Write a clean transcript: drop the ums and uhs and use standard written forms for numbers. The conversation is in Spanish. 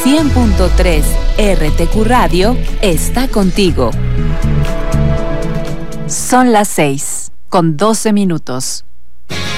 100.3 RTQ Radio está contigo. Son las 6:12.